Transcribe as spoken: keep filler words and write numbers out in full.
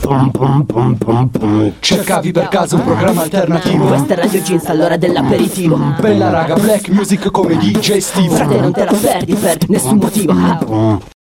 Cercavi per caso un programma alternativo? Questa è Radio Jeans all'ora dell'aperitivo. Bella raga, black music come D J Steve. Frate, non te la perdi per nessun motivo.